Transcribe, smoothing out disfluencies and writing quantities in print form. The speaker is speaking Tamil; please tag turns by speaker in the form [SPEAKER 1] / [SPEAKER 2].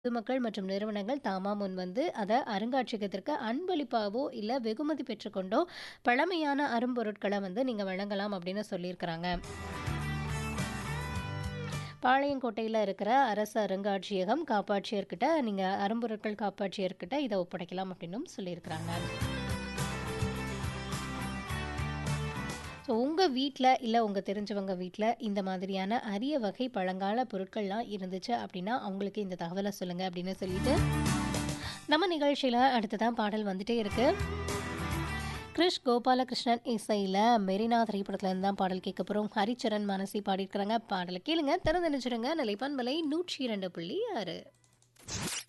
[SPEAKER 1] பொதுமக்கள் மற்றும் நிறுவனங்கள் தாமா முன்வந்து அத அருங்காட்சியகத்திற்கு அன்பளிப்பாவோ, இல்ல வெகுமதி பெற்றுக்கொண்டோ பழமையான அரும்பொருட்கள வந்து நீங்க வழங்கலாம் அப்படின்னு சொல்லியிருக்கிறாங்க. பாளையங்கோட்டையில இருக்கிற அரசு அருங்காட்சியகம் காப்பாட்சியர்கிட்ட நீங்க அரும்பொருட்கள் காப்பாட்சியர்கிட்ட இத ஒப்படைக்கலாம் அப்படின்னும் சொல்லியிருக்கிறாங்க. ஸோ உங்க வீட்ல, இல்ல உங்க தெரிஞ்சவங்க வீட்ல இந்த மாதிரியான அரிய வகை பழங்கால பொருட்கள்லாம் இருந்துச்சு அப்படின்னா, அவங்களுக்கு இந்த தகவல சொல்லுங்க அப்படின்னு சொல்லிட்டு, நம்ம நிகழ்ச்சியில அடுத்ததா பாடல் வந்துட்டே இருக்கு. கிரிஷ் கோபாலகிருஷ்ணன் இசையில மெரினா திரைப்படத்துல இருந்து தான் பாடல் கேட்க போறோம். ஹரிச்சரன், மானசி பாடியிருக்கிறாங்க. பாடல கேளுங்க. திறந்து நினைச்சிருங்க. நிலைப்பண்பலை 102.6.